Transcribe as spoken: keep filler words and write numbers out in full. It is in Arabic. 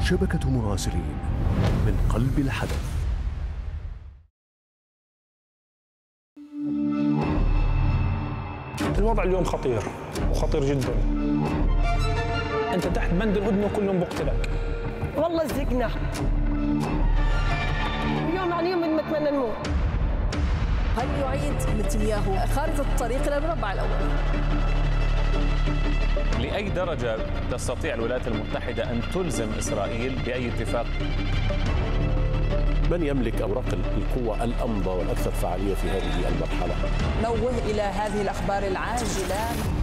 شبكة مراسلين من قلب الحدث. الوضع اليوم خطير وخطير جدا. انت تحت بند الهدنه وكلهم بقتلك. والله زقنا يوم عن يوم نتمنى الموت. هل يعيد نتنياهو خارطة الطريق إلى المربع الأول؟ لأي درجة تستطيع الولايات المتحدة أن تلزم إسرائيل بأي اتفاق؟ من يملك أوراق القوة الأمضى والأكثر فعالية في هذه المرحلة؟ نوه إلى هذه الأخبار العاجلة.